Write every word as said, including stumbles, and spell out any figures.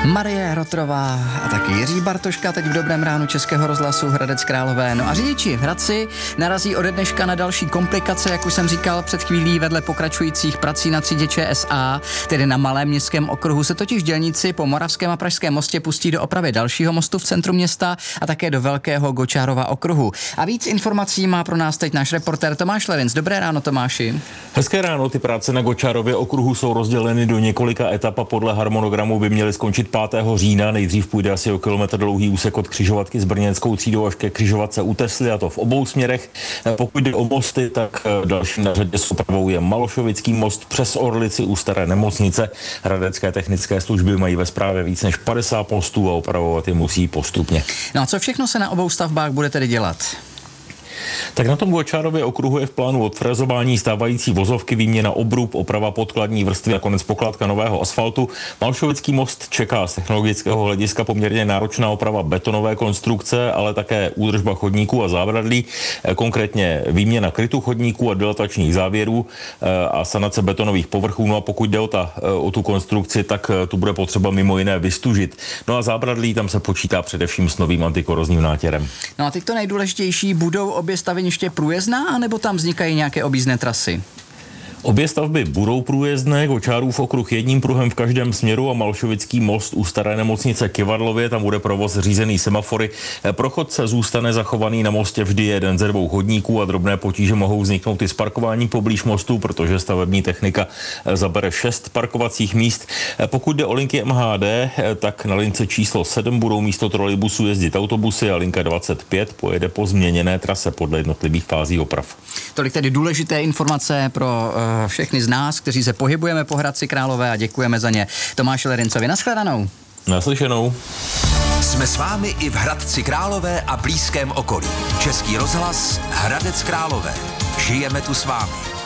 Marie Rotrová a taky Jiří Bartoška teď v Dobrém ránu Českého rozhlasu Hradec Králové. No a řidiči v Hradci narazí ode dneška na další komplikace, jak už jsem říkal před chvílí, vedle pokračujících prací na třídě ČSA, tedy na Malém městském okruhu, se totiž dělníci po Moravském a Pražském mostě pustí do opravy dalšího mostu v centru města a také do Velkého Gočárova okruhu. A víc informací má pro nás teď náš reportér Tomáš Lerinc. Dobré ráno, Tomáši. Hezké ráno, ty práce na Gočárově okruhu jsou rozděleny do několika etap a podle harmonogramu by měly skončit pátého října. Nejdřív půjde asi o kilometr dlouhý úsek od křižovatky s brněnskou třídou až ke křižovatce u Tesly, a to v obou směrech. Pokud jde o mosty, tak další na řadě s opravou je Malošovický most přes Orlici u Staré nemocnice. Hradecké technické služby mají ve správě víc než padesát mostů a opravovat je musí postupně. No a co všechno se na obou stavbách bude tedy dělat? Tak na tom Gočárově okruhu je v plánu odfrezování stávající vozovky, výměna obrub, oprava podkladní vrstvy a konec pokladka nového asfaltu. Malšovický most čeká z technologického hlediska poměrně náročná oprava betonové konstrukce, ale také údržba chodníků a zábradlí, konkrétně výměna krytu chodníků a dilatačních závěrů a sanace betonových povrchů. No a pokud jde o, ta, o tu konstrukci, tak tu bude potřeba mimo jiné vystužit. No a zábradlí, tam se počítá především s novým antikorozním nátěrem. No a teď to nejdůležitější, budou obě staveniště průjezdná, anebo tam vznikají nějaké objízdné trasy? Obě stavby budou průjezdné, Gočárův okruh jedním pruhem v každém směru a Malšovický most u Staré nemocnice Kyvadlově, tam bude provoz řízený semafory. Pro chodce zůstane zachovaný na mostě vždy jeden ze dvou chodníků a drobné potíže mohou vzniknout i s parkováním poblíž mostu, protože stavební technika zabere šest parkovacích míst. Pokud jde o linky M H D, tak na lince číslo sedm budou místo trolejbusů jezdit autobusy a linka dvacet pět pojede po změněné trase podle jednotlivých fází oprav. Tolik tedy důležité informace pro uh, všechny z nás, kteří se pohybujeme po Hradci Králové, a děkujeme za ně Tomáši Lerincovi. Naschledanou. Naslyšenou. Jsme s vámi i v Hradci Králové a blízkém okolí. Český rozhlas Hradec Králové. Žijeme tu s vámi.